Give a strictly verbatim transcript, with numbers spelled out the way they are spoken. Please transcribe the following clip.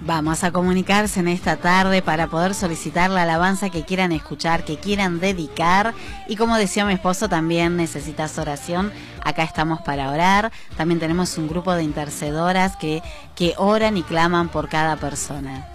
Vamos a comunicarse en esta tarde para poder solicitar la alabanza que quieran escuchar, que quieran dedicar. Y como decía mi esposo, también necesitas oración. Acá estamos para orar. También tenemos un grupo de intercedoras que, que oran y claman por cada persona.